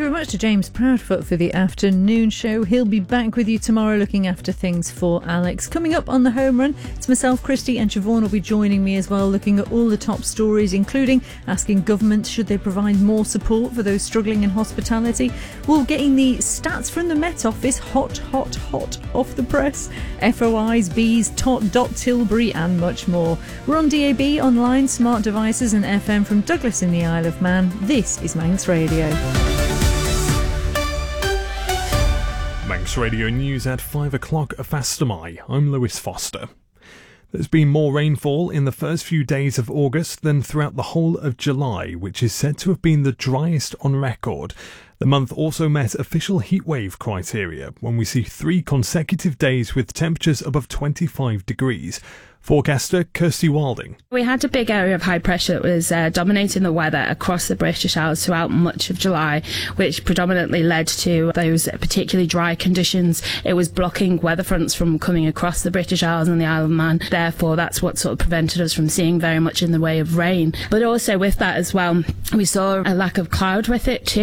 you very much to James Proudfoot for the afternoon show. He'll be back with you tomorrow looking after things for Alex. Coming up on the home run, it's myself, Christy, and Siobhan will be joining me as well, looking at all the top stories, including asking government should they provide more support for those struggling in hospitality. We're getting the stats from the Met Office hot off the press. FOIs, bees, dot Tilbury and much more. We're on DAB, online, smart devices and FM from Douglas in the Isle of Man. This is Manx Radio. Manx Radio News at 5 o'clock Fastamai. I'm Lewis Foster. There's been more rainfall in the first few days of August than throughout the whole of July, which is said to have been the driest on record. The month also met official heatwave criteria when we see 3 consecutive days with temperatures above 25 degrees. Forecaster Kirsty Walding. We had a big area of high pressure that was dominating the weather across the British Isles throughout much of July, which predominantly led to those particularly dry conditions. It was blocking weather fronts from coming across the British Isles and the Isle of Man. Therefore, that's what sort of prevented us from seeing very much in the way of rain. But also with that as well, we saw a lack of cloud with it too.